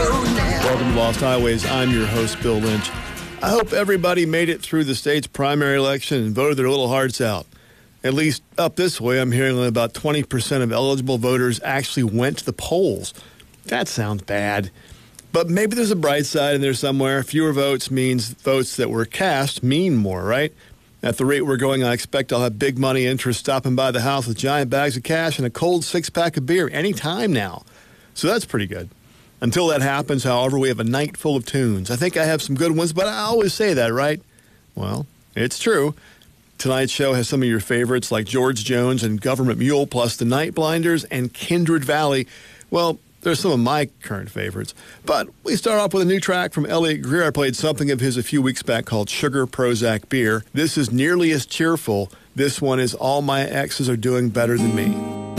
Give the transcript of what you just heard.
Welcome to Lost Highways. I'm your host, Bill Lynch. I hope everybody made it through the state's primary election and voted their little hearts out. At least up this way, I'm hearing only about 20% of eligible voters actually went to the polls. That sounds bad. But maybe there's a bright side in there somewhere. Fewer votes means votes that were cast mean more, right? At the rate we're going, I expect I'll have big money interest stopping by the house with giant bags of cash and a cold six-pack of beer any time now. So that's pretty good. Until that happens, however, we have a night full of tunes. I think I have some good ones, but I always say that, right? Well, it's true. Tonight's show has some of your favorites like George Jones and Government Mule, plus the Night Blinders and Kindred Valley. Well, there's some of my current favorites. But we start off with a new track from Elliot Greer. I played something of his a few weeks back called Sugar Prozac Beer. This is nearly as cheerful. This one is All My Exes Are Doing Better Than Me.